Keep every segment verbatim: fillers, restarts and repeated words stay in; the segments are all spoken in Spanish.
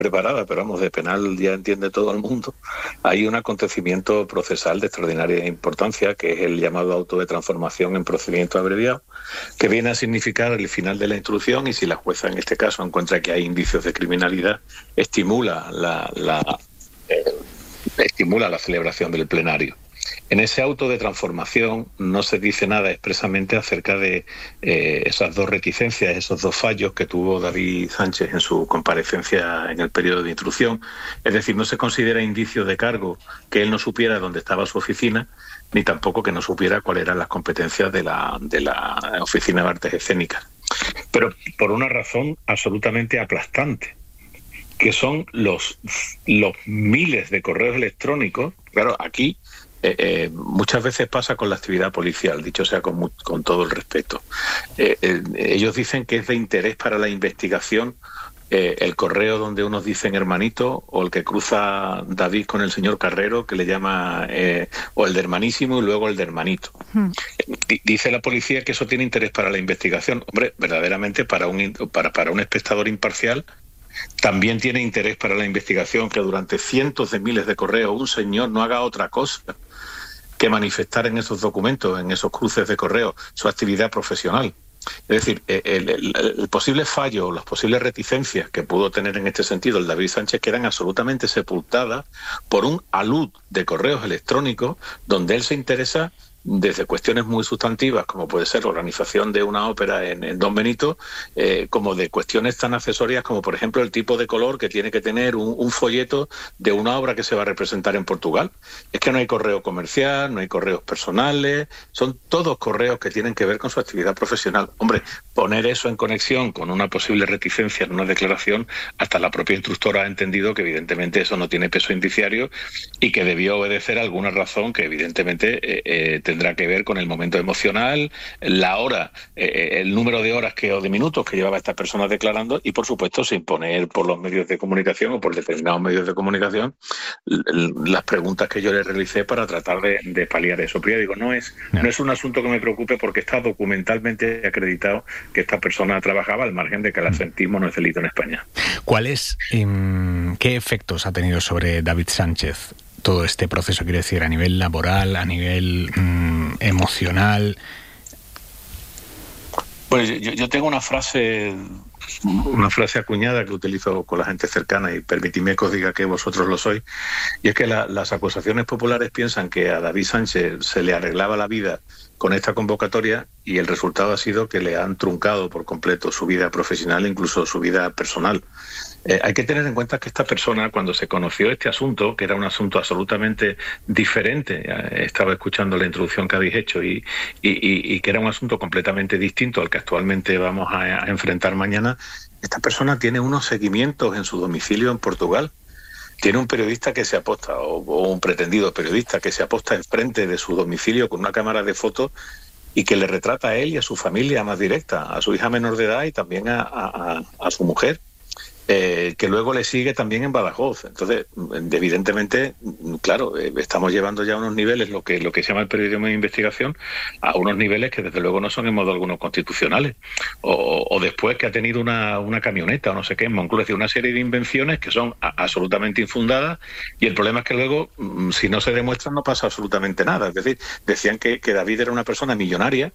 preparada, pero vamos, de penal ya entiende todo el mundo, hay un acontecimiento procesal de extraordinaria importancia, que es el llamado auto de transformación en procedimiento abreviado, que viene a significar el final de la instrucción, y si la jueza en este caso encuentra que hay indicios de criminalidad, estimula la, la, eh, estimula la celebración del plenario. En ese auto de transformación no se dice nada expresamente acerca de eh, esas dos reticencias, esos dos fallos que tuvo David Sánchez en su comparecencia en el periodo de instrucción. Es decir, no se considera indicio de cargo que él no supiera dónde estaba su oficina, ni tampoco que no supiera cuáles eran las competencias de la, de la Oficina de Artes Escénicas. Pero por una razón absolutamente aplastante, que son los, los miles de correos electrónicos. Claro, aquí Eh, eh, muchas veces pasa con la actividad policial, dicho sea con, con todo el respeto. Eh, eh, ellos dicen que es de interés para la investigación eh, el correo donde unos dicen hermanito, o el que cruza David con el señor Carrero, que le llama, eh, o el de hermanísimo y luego el de hermanito. Hmm. D- dice la policía que eso tiene interés para la investigación. Hombre, verdaderamente para un, para, para un espectador imparcial también tiene interés para la investigación que durante cientos de miles de correos un señor no haga otra cosa que manifestar en esos documentos, en esos cruces de correo, su actividad profesional. Es decir, el, el, el posible fallo, las posibles reticencias que pudo tener en este sentido el David Sánchez quedan absolutamente sepultadas por un alud de correos electrónicos donde él se interesa desde cuestiones muy sustantivas, como puede ser la organización de una ópera en, en Don Benito, eh, como de cuestiones tan accesorias como, por ejemplo, el tipo de color que tiene que tener un, un folleto de una obra que se va a representar en Portugal. Es que no hay correo comercial, no hay correos personales, son todos correos que tienen que ver con su actividad profesional. Hombre, poner eso en conexión con una posible reticencia en una declaración, hasta la propia instructora ha entendido que evidentemente eso no tiene peso indiciario y que debió obedecer a alguna razón que evidentemente eh, eh, tendrá que ver con el momento emocional, la hora, eh, el número de horas que, o de minutos que llevaba esta persona declarando, y por supuesto sin poner por los medios de comunicación o por determinados medios de comunicación l- las preguntas que yo le realicé para tratar de, de paliar eso. Pero ya digo, no es, no. no es un asunto que me preocupe porque está documentalmente acreditado que esta persona trabajaba al margen de que el absentismo no es delito en España. ¿Cuáles, um, qué efectos ha tenido sobre David Sánchez todo este proceso, quiero decir, a nivel laboral, a nivel mmm, emocional? Pues yo, yo tengo una frase, una frase acuñada que utilizo con la gente cercana, y permitidme que os diga que vosotros lo sois, y es que la, las acusaciones populares piensan que a David Sánchez se le arreglaba la vida con esta convocatoria, y el resultado ha sido que le han truncado por completo su vida profesional, incluso su vida personal. Eh, hay que tener en cuenta que esta persona, cuando se conoció este asunto, que era un asunto absolutamente diferente, eh, estaba escuchando la introducción que habéis hecho, y, y, y, y que era un asunto completamente distinto al que actualmente vamos a, a enfrentar mañana, esta persona tiene unos seguimientos en su domicilio en Portugal. Tiene un periodista que se aposta, o, o un pretendido periodista que se aposta enfrente de su domicilio con una cámara de fotos y que le retrata a él y a su familia más directa, a su hija menor de edad y también a, a, a su mujer. Eh, que luego le sigue también en Badajoz. Entonces, evidentemente, claro, eh, estamos llevando ya a unos niveles, lo que lo que se llama el periodismo de investigación, a unos niveles que desde luego no son en modo alguno constitucionales. O, o después que ha tenido una, una camioneta o no sé qué en Moncloa, es decir, una serie de invenciones que son a, absolutamente infundadas, y el problema es que luego, si no se demuestran, no pasa absolutamente nada. Es decir, decían que, que David era una persona millonaria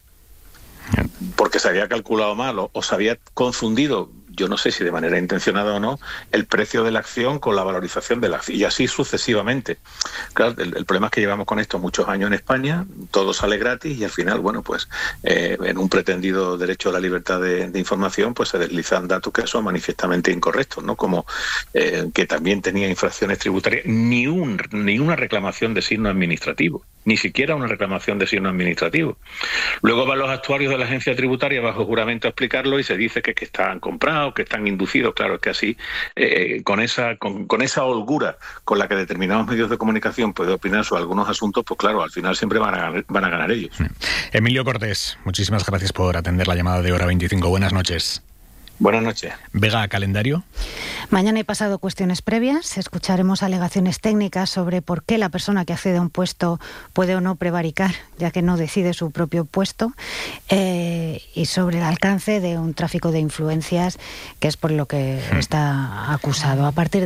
porque se había calculado mal o, o se había confundido, yo no sé si de manera intencionada o no, el precio de la acción con la valorización de la acción, y así sucesivamente. Claro, el, el problema es que llevamos con esto muchos años en España, todo sale gratis, y al final, bueno, pues eh, en un pretendido derecho a la libertad de, de información, pues se deslizan datos que son manifiestamente incorrectos, ¿no? Como eh, que también tenía infracciones tributarias, ni, un, ni una reclamación de signo administrativo, ni siquiera una reclamación de signo administrativo. Luego van los actuarios de la agencia tributaria bajo juramento a explicarlo y se dice que, que están comprados, que están inducidos. Claro, es que así, eh, con esa con, con esa holgura con la que determinados medios de comunicación pueden opinar sobre algunos asuntos, pues claro, al final siempre van a ganar, van a ganar ellos. Emilio Cortés, muchísimas gracias por atender la llamada de Hora veinticinco. Buenas noches. Buenas noches. Vega, calendario. Mañana y pasado cuestiones previas. Escucharemos alegaciones técnicas sobre por qué la persona que accede a un puesto puede o no prevaricar, ya que no decide su propio puesto, eh, y sobre el alcance de un tráfico de influencias, que es por lo que está acusado. A partir